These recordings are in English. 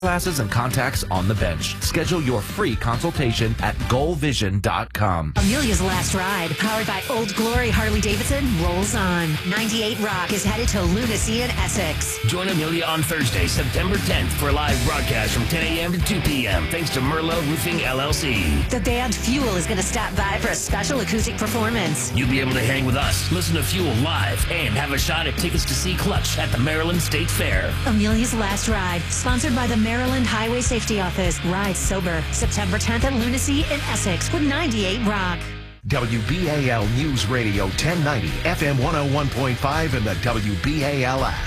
Glasses and contacts on the bench. Schedule your free consultation at goalvision.com. Amelia's Last Ride, powered by Old Glory Harley-Davidson, rolls on. 98 Rock is headed to Lunacy in Essex. Join Amelia on Thursday, September 10th for a live broadcast from 10 a.m. to 2 p.m. thanks to Merlot Roofing LLC. The band Fuel is going to stop by for a special acoustic performance. You'll be able to hang with us, listen to Fuel live, and have a shot at tickets to see Clutch at the Maryland State Fair. Amelia's Last Ride, sponsored by the Maryland Highway Safety Office. Ride sober. September 10th at Lunacy in Essex with 98 Rock. WBAL News Radio 1090, FM 101.5, and the WBAL app.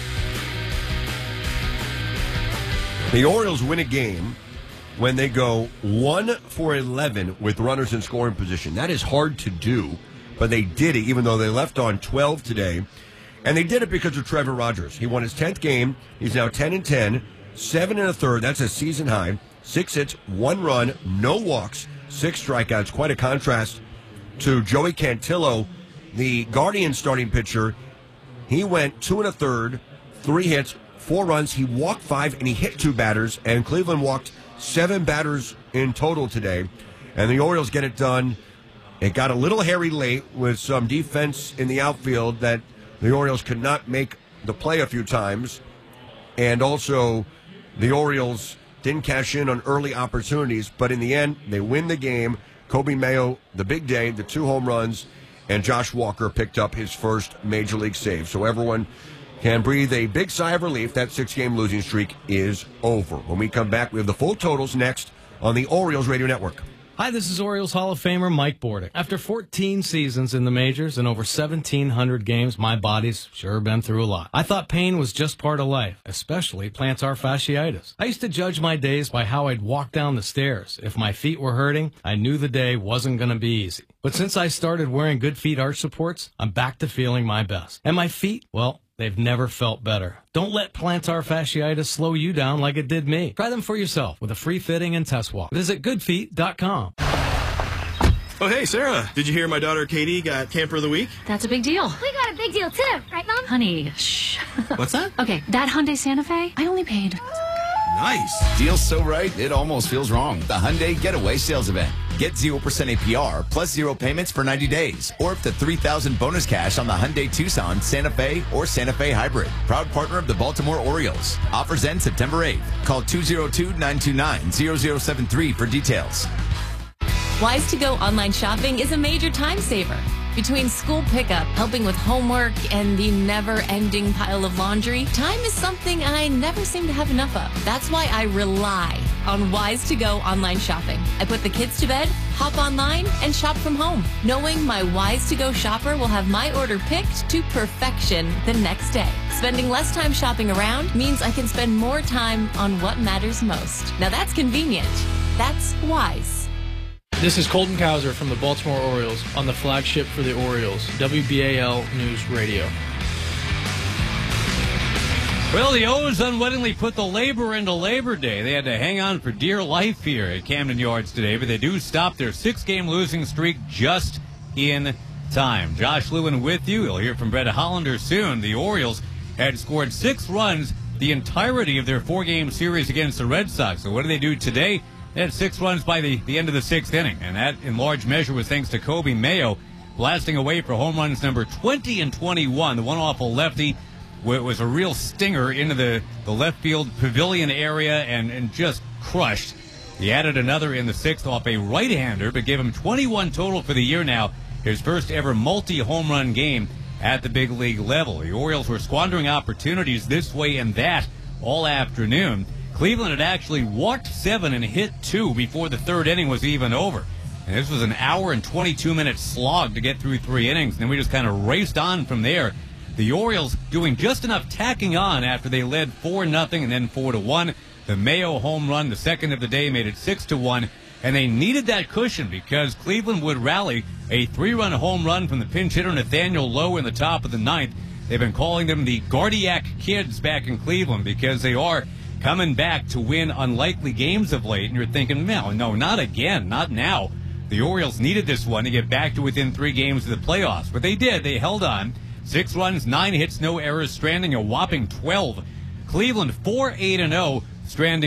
The Orioles win a game when they go 1 for 11 with runners in scoring position. That is hard to do, but they did it even though they left on 12 today. And they did it because of Trevor Rogers. He won his 10th game. He's now 10-10. 7 1/3, that's a season high. 6 hits, 1 run, no walks, 6 strikeouts. Quite a contrast to Joey Cantillo, the Guardian starting pitcher. He went 2 1/3, 3 hits, 4 runs. He walked 5 and he hit 2 batters. And Cleveland walked 7 batters in total today. And the Orioles get it done. It got a little hairy late with some defense in the outfield that the Orioles could not make the play a few times. And also, the Orioles didn't cash in on early opportunities, but in the end, they win the game. Kobe Mayo, the big day, the 2 home runs, and Josh Walker picked up his first Major League save. So everyone can breathe a big sigh of relief. That 6-game losing streak is over. When we come back, we have the full totals next on the Orioles Radio Network. Hi, this is Orioles Hall of Famer Mike Bordick. After 14 seasons in the majors and over 1,700 games, my body's sure been through a lot. I thought pain was just part of life, especially plantar fasciitis. I used to judge my days by how I'd walk down the stairs. If my feet were hurting, I knew the day wasn't going to be easy. But since I started wearing Good Feet arch supports, I'm back to feeling my best. And my feet, well, they've never felt better. Don't let plantar fasciitis slow you down like it did me. Try them for yourself with a free fitting and test walk. Visit goodfeet.com. Oh, hey, Sarah. Did you hear my daughter Katie got Camper of the Week? That's a big deal. We got a big deal, too. Right, Mom? Honey, shh. What's that? Okay, that Hyundai Santa Fe, I only paid. Nice. Deal's so right, it almost feels wrong. The Hyundai Getaway Sales Event. Get 0% APR plus 0 payments for 90 days. Or up to $3,000 bonus cash on the Hyundai Tucson, Santa Fe, or Santa Fe Hybrid. Proud partner of the Baltimore Orioles. Offers end September 8th. Call 202-929-0073 for details. Wise2Go online shopping is a major time saver. Between school pickup, helping with homework, and the never-ending pile of laundry, time is something I never seem to have enough of. That's why I rely on Wise2Go online shopping. I put the kids to bed, hop online, and shop from home, knowing my Wise2Go shopper will have my order picked to perfection the next day. Spending less time shopping around means I can spend more time on what matters most. Now that's convenient. That's wise. This is Colton Cowser from the Baltimore Orioles on the flagship for the Orioles, WBAL News Radio. Well, the O's unwittingly put the labor into Labor Day. They had to hang on for dear life here at Camden Yards today, but they do stop their 6-game losing streak just in time. Josh Lewin with you. You'll hear from Brett Hollander soon. The Orioles had scored 6 runs the entirety of their 4-game series against the Red Sox. So what do they do today? They had 6 runs by the end of the 6th inning, and that in large measure was thanks to Kobe Mayo blasting away for home runs number 20 and 21. The one off a lefty was a real stinger into the left field pavilion area and just crushed. He added another in the 6th off a right-hander, but gave him 21 total for the year now, his first ever multi-home run game at the big league level. The Orioles were squandering opportunities this way and that all afternoon. Cleveland had actually walked 7 and hit 2 before the 3rd inning was even over. And this was an hour and 22-minute slog to get through 3 innings. And then we just kind of raced on from there. The Orioles doing just enough tacking on after they led 4-0 and then 4-1. The Mayo home run, the second of the day, made it 6-1. And they needed that cushion because Cleveland would rally a 3-run home run from the pinch hitter Nathaniel Lowe in the top of the 9th. They've been calling them the Gardiac Kids back in Cleveland because they are coming back to win unlikely games of late, and you're thinking, no, not again, not now. The Orioles needed this one to get back to within 3 games of the playoffs, but they did. They held on. 6 runs, 9 hits, no errors, stranding a whopping 12. Cleveland 4-8-0 stranding